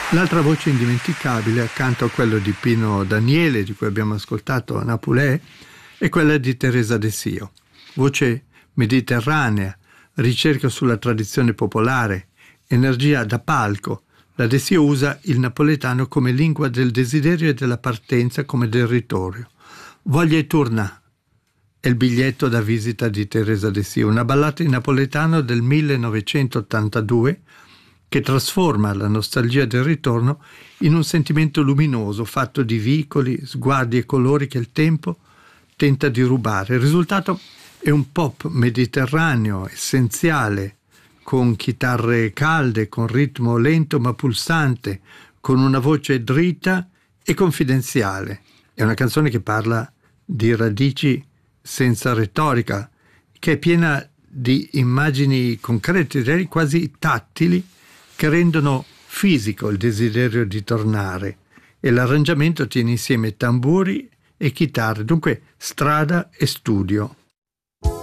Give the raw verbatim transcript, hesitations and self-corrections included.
L'altra voce indimenticabile, accanto a quello di Pino Daniele, di cui abbiamo ascoltato Napulè, è quella di Teresa de Sio. Voce mediterranea, ricerca sulla tradizione popolare, energia da palco. La de Sio usa il napoletano come lingua del desiderio e della partenza come del ritorno. Voglia e torna è il biglietto da visita di Teresa de Sio, una ballata in napoletano del millenovecentottantadue che trasforma la nostalgia del ritorno in un sentimento luminoso fatto di vicoli, sguardi e colori che il tempo tenta di rubare. Il risultato è un pop mediterraneo, essenziale, con chitarre calde, con ritmo lento ma pulsante, con una voce dritta e confidenziale. È una canzone che parla di radici senza retorica, che è piena di immagini concrete, direi quasi tattili, che rendono fisico il desiderio di tornare, e l'arrangiamento tiene insieme tamburi e chitarre, dunque strada e studio.